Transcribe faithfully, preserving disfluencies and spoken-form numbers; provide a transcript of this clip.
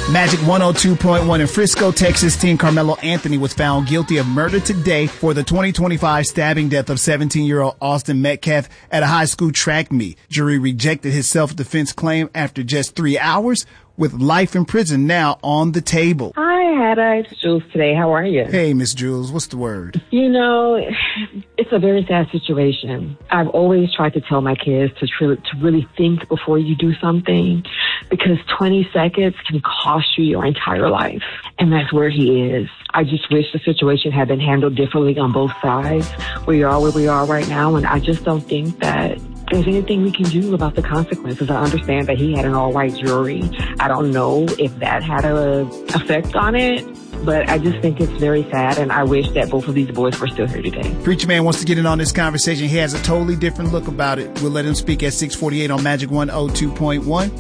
Magic one oh two point one in Frisco, Texas. Teen Carmelo Anthony was found guilty of murder today for the twenty twenty-five stabbing death of seventeen-year-old Austin Metcalf at a high school track meet. Jury rejected his self-defense claim after just three hours, with life in prison now on the table. Hi, Hada. It's Jules today. How are you? Hey, Miss Jules. What's the word? You know, it's a very sad situation. I've always tried to tell my kids to, tr- to really think before you do something, because twenty seconds can cost you your entire life. And that's where he is. I just wish the situation had been handled differently on both sides. We are where we are right now, and I just don't think that there's anything we can do about the consequences. I understand that he had an all-white jury. I don't know if that had a effect on it, but I just think it's very sad, and I wish that both of these boys were still here today. Preacher Man wants to get in on this conversation. He has a totally different look about it. We'll let him speak at six forty-eight on Magic one oh two point one.